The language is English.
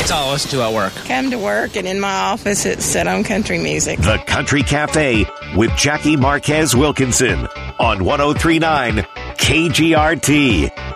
It's all I listen to at work. Come to work, and in my office, it's set on country music. The Country Cafe with Jackie Marquez Wilkinson on 103.9 KGRT.